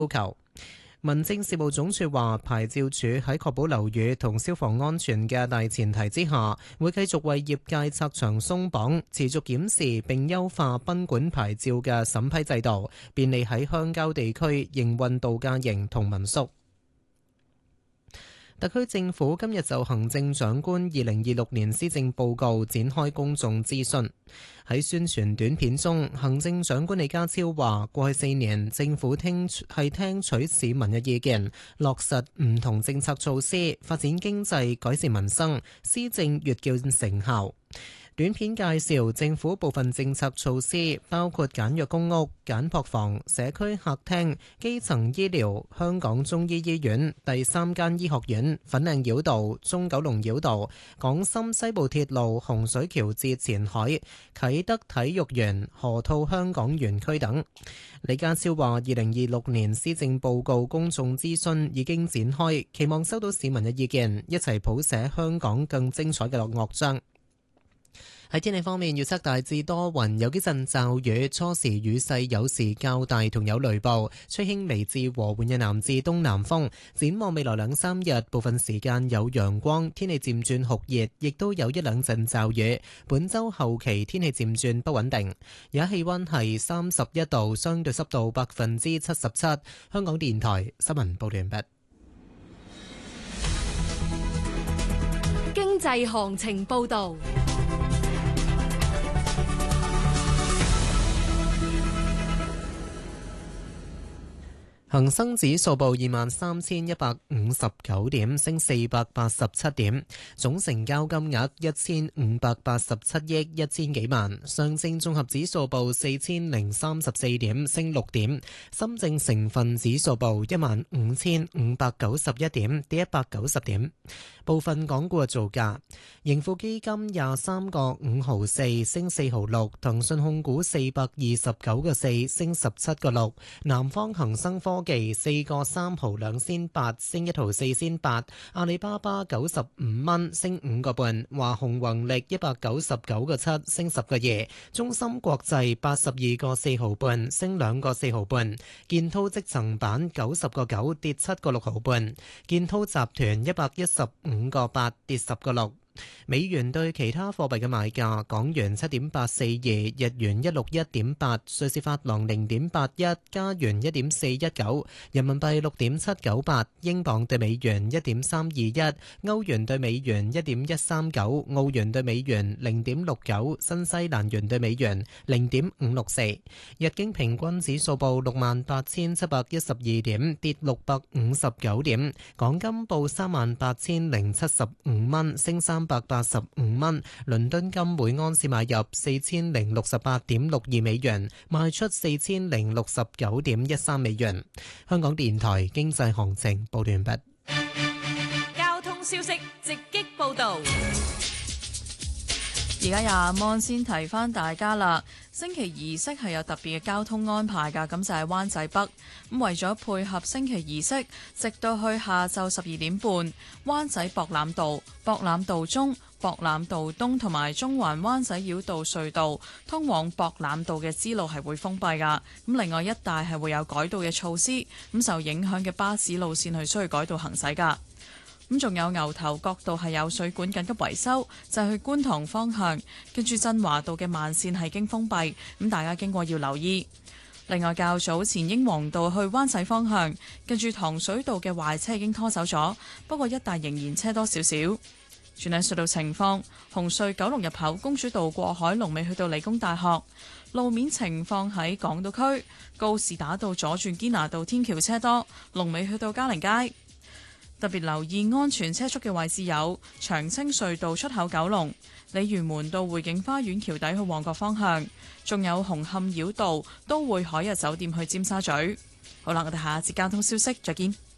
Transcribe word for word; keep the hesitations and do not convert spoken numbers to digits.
要求。民政事務總署話，牌照處喺確保樓宇同消防安全嘅大前提之下，會繼續為業界拆牆鬆綁，持續檢視並優化賓館牌照嘅審批制度，便利喺鄉郊地區營運度假營同民宿。特區政府今日就行政長官二零二六年施政報告展開公眾諮詢。喺宣傳短片中，行政長官李家超話：過去四年，政府聽係聽取市民嘅意見，落實唔同政策措施，發展經濟，改善民生，施政越見成效。短片介紹政府部分政策措施，包括簡約公屋、簡樸房、社區客廳、基層醫療、香港中醫醫院、第三間醫學院、粉嶺繞道、中九龍繞道、港深西部鐵路洪水橋至前海、啟德體育園、河套香港園區等。李家超話：二零二六年施政報告公眾諮詢已經展開，期望收到市民嘅意見，一齊譜寫香港更精彩嘅樂章。喺天氣方面，預測大致多雲，有幾陣驟雨，初時雨勢有時較大，同有雷暴，吹輕微至和緩嘅南至東南風。展望未來兩三日，部分時間有陽光，天氣漸轉酷熱，亦都有一兩陣驟雨。本週後期天氣漸轉不穩定。而家氣溫係三十一度，相對濕度百分之七十七。香港電台新聞報道完畢。 經濟行情報道。 恒生指數報二萬三千一百五十九點，升四百八十七點，總成交金額一千五百八十七億一千幾萬。上證綜合指數報四千零三十四點，升六點。深證成分指數報一萬五千五百九十一點，跌一百九十點。部分港股嘅造價：盈富基金廿三個五毫四，升四毫六；騰訊控股四百二十九個四，升十七個六；南方恒生科技四個三毫兩仙八，升一毫四仙八；阿里巴巴九十五蚊，升五個半；華虹宏力一百九十九個七，升十個二；中芯國際八十二個四毫半，升兩個四毫半；建滔積層板九十個九，跌七個六毫半；建滔集團一百一十五個八，跌十個六。美元對其他貨幣嘅賣價：港元七點八四二，日元一六一點八，瑞士法郎零點八一，加元一點四一九，人民幣六點七九八，英鎊對美元一點三二一，歐元對美元一點一三九，澳元對美元零點六九，新西蘭元對美元零點五六四。日經平均指數報六萬八千七百一十二點，跌六百五十九點。港金報三萬八千零七十五蚊，升三百八十五蚊。倫敦金每安士買入四千零六十八點六二美元，賣出四千零六十九點一三美元。香港電台經濟行情報完畢。 交通消息直擊報道。 而家廿蚊先提翻大家啦。升旗儀式係有特別嘅交通安排㗎，咁就係灣仔北。咁為咗配合升旗儀式，直到去下晝十二點半，灣仔博覽道、博覽道中、博覽道東同埋中環灣仔繞道隧道通往博覽道嘅支路係會封閉㗎。咁另外一帶係會有改道嘅措施，咁受影響嘅巴士路線係需要改道行駛㗎。咁仲有牛頭角道係有水管緊急維修，就係去觀塘方向，跟住振華道嘅慢線係經封閉，咁大家經過要留意。另外較早前英皇道去灣仔方向，跟住糖水道嘅壞車已經拖走咗，不過一帶仍然車多少少。轉睇隧道情況，紅隧九龍入口公主道過海龍尾去到理工大學，路面情況喺港島區告士打道左轉堅拿道天橋車多，龍尾去到嘉陵街。特別留意安全車速嘅位置有長青隧道出口九龍、鯉魚門道匯景花園橋底去旺角方向，仲有紅磡繞道都會海逸酒店去尖沙咀。好啦，我哋下一節交通消息再見。